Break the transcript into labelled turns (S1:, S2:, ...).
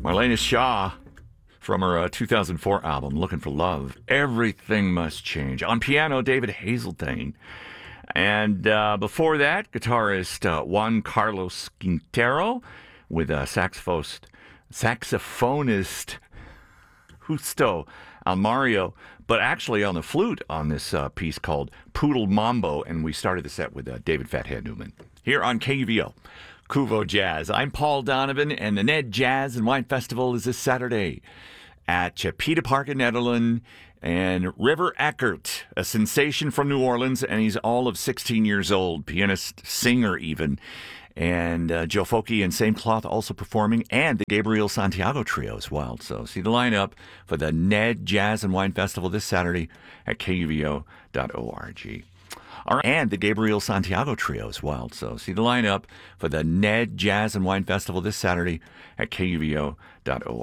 S1: Marlena Shaw from her 2004 album, Looking for Love. Everything Must Change. On piano, David Hazeltine. And before that, guitarist Juan Carlos Quintero with saxophonist Justo Almario, but actually on the flute on this piece called Poodle Mambo. And we started the set with David Fathead Newman here on KUVO. Kuvo Jazz. I'm Paul Donovan, and the Ned Jazz and Wine Festival is this Saturday at Chipeta Park in Nederland. And River Eckert, a sensation from New Orleans, and he's all of 16 years old, pianist, singer even. And Joe Foki and Same Cloth also performing, and the Gabriel Santiago Trio as well. So see the lineup for the Ned Jazz and Wine Festival this Saturday at KUVO.org. And the Gabriel Santiago Trio as well. So see the lineup for the Ned Jazz and Wine Festival this Saturday at KUVO.org.